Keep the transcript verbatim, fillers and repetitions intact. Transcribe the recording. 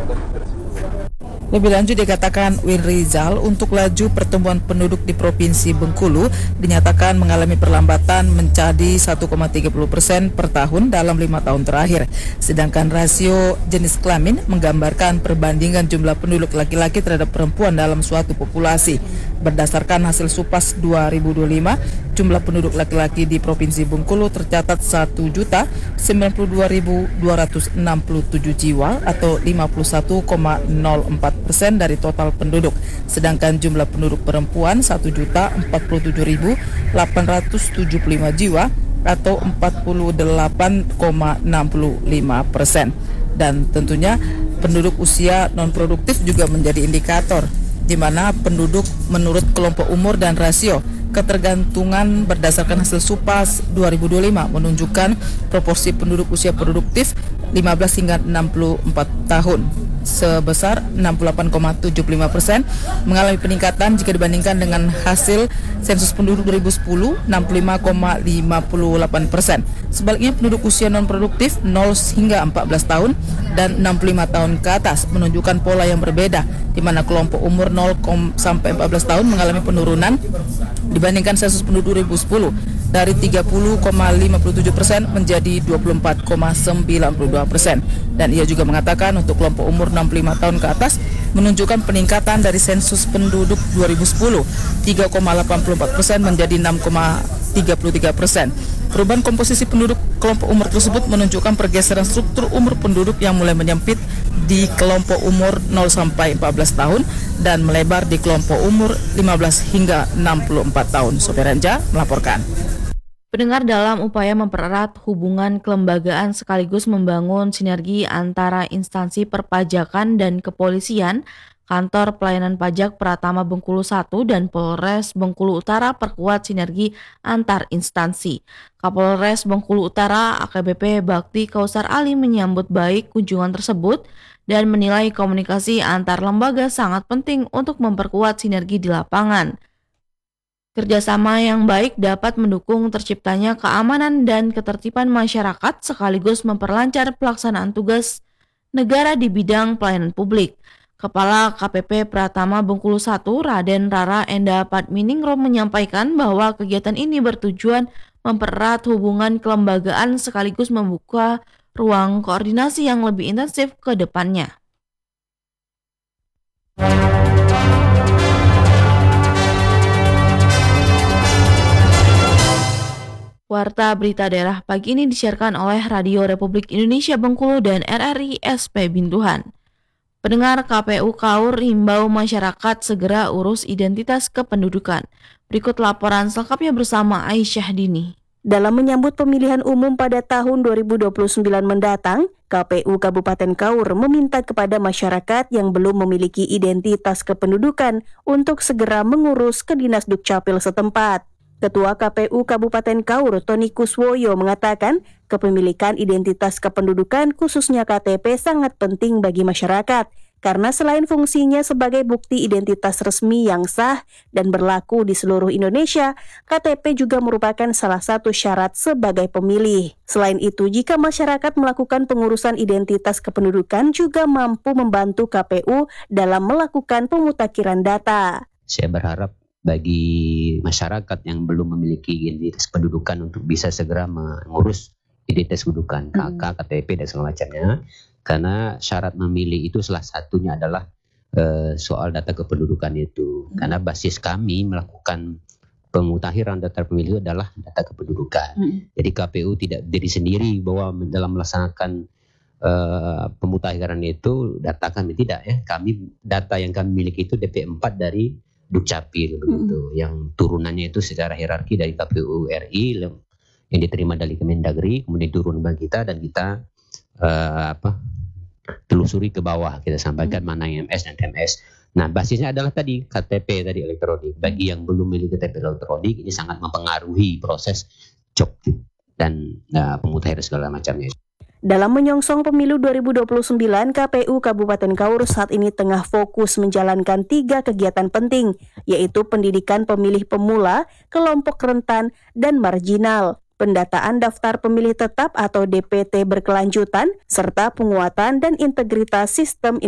Lebih lanjut dikatakan Win Rizal untuk laju pertumbuhan penduduk di Provinsi Bengkulu dinyatakan mengalami perlambatan menjadi satu koma tiga puluh persen per tahun dalam lima tahun terakhir. Sedangkan rasio jenis kelamin menggambarkan perbandingan jumlah penduduk laki-laki terhadap perempuan dalam suatu populasi. Berdasarkan hasil Supas dua ribu dua puluh lima, jumlah penduduk laki-laki di Provinsi Bengkulu tercatat satu juta sembilan puluh dua ribu dua ratus enam puluh tujuh jiwa atau lima puluh satu koma nol empat persen dari total penduduk. Sedangkan jumlah penduduk perempuan satu juta empat puluh tujuh ribu delapan ratus tujuh puluh lima jiwa atau empat puluh delapan koma enam lima persen. Dan tentunya penduduk usia non-produktif juga menjadi indikator di mana penduduk menurut kelompok umur dan rasio ketergantungan berdasarkan hasil Supas dua ribu dua puluh lima menunjukkan proporsi penduduk usia produktif lima belas hingga enam puluh empat tahun sebesar enam puluh delapan koma tujuh lima persen mengalami peningkatan jika dibandingkan dengan hasil sensus penduduk dua ribu sepuluh enam puluh lima koma lima delapan persen. Sebaliknya penduduk usia non produktif nol hingga empat belas tahun dan enam puluh lima tahun ke atas menunjukkan pola yang berbeda di mana kelompok umur nol sampai empat belas tahun mengalami penurunan dibandingkan sensus penduduk dua ribu sepuluh dari tiga puluh koma lima tujuh persen menjadi dua puluh empat koma sembilan dua persen. Dan ia juga mengatakan untuk kelompok umur enam puluh lima tahun ke atas menunjukkan peningkatan dari sensus penduduk dua ribu sepuluh tiga koma delapan empat persen menjadi enam koma tiga tiga persen. Perubahan komposisi penduduk kelompok umur tersebut menunjukkan pergeseran struktur umur penduduk yang mulai menyempit di kelompok umur nol sampai empat belas tahun dan melebar di kelompok umur lima belas hingga enam puluh empat tahun. Soberanja melaporkan. Pendengar, dalam upaya mempererat hubungan kelembagaan sekaligus membangun sinergi antara instansi perpajakan dan kepolisian, Kantor Pelayanan Pajak Pratama Bengkulu satu dan Polres Bengkulu Utara perkuat sinergi antar instansi. Kapolres Bengkulu Utara A K B P Bakti Kausar Ali menyambut baik kunjungan tersebut dan menilai komunikasi antar lembaga sangat penting untuk memperkuat sinergi di lapangan. Kerjasama yang baik dapat mendukung terciptanya keamanan dan ketertiban masyarakat sekaligus memperlancar pelaksanaan tugas negara di bidang pelayanan publik. Kepala K P P Pratama Bengkulu satu, Raden Rara Enda Padminingrum menyampaikan bahwa kegiatan ini bertujuan mempererat hubungan kelembagaan sekaligus membuka ruang koordinasi yang lebih intensif ke depannya. Warta Berita Daerah pagi ini disiarkan oleh Radio Republik Indonesia Bengkulu dan R R I S P Bintuhan. Pendengar, K P U Kaur himbau masyarakat segera urus identitas kependudukan. Berikut laporan selengkapnya bersama Aisyah Dini. Dalam menyambut pemilihan umum pada tahun dua ribu dua puluh sembilan mendatang, K P U Kabupaten Kaur meminta kepada masyarakat yang belum memiliki identitas kependudukan untuk segera mengurus ke Dinas Dukcapil setempat. Ketua K P U Kabupaten Kaur, Tony Kuswoyo, mengatakan kepemilikan identitas kependudukan khususnya K T P sangat penting bagi masyarakat karena selain fungsinya sebagai bukti identitas resmi yang sah dan berlaku di seluruh Indonesia, K T P juga merupakan salah satu syarat sebagai pemilih. Selain itu, jika masyarakat melakukan pengurusan identitas kependudukan juga mampu membantu K P U dalam melakukan pemutakhiran data. Saya berharap bagi masyarakat yang belum memiliki identitas kependudukan untuk bisa segera mengurus identitas kependudukan, K K, K T P dan segala macamnya, karena syarat memilih itu salah satunya adalah uh, soal data kependudukan itu. Karena basis kami melakukan pemutakhiran data pemilih adalah data kependudukan. Hmm. Jadi K P U tidak berdiri sendiri bahwa dalam melaksanakan uh, pemutakhiran itu data kami tidak ya. Kami data yang kami miliki itu D P empat dari Dukcapil begitu, hmm. yang turunannya itu secara hierarki dari K P U R I yang diterima dari Kemendagri, kemudian turun ke kita dan kita uh, apa telusuri ke bawah, kita sampaikan hmm. mana yang M S dan T M S. Nah, basisnya adalah tadi K T P tadi elektronik. Bagi yang belum memiliki K T P elektronik ini sangat mempengaruhi proses job dan uh, pemutakhiran segala macamnya. Dalam menyongsong pemilu dua ribu dua puluh sembilan, K P U Kabupaten Kaur saat ini tengah fokus menjalankan tiga kegiatan penting, yaitu pendidikan pemilih pemula, kelompok rentan, dan marginal, pendataan daftar pemilih tetap atau D P T berkelanjutan, serta penguatan dan integritas sistem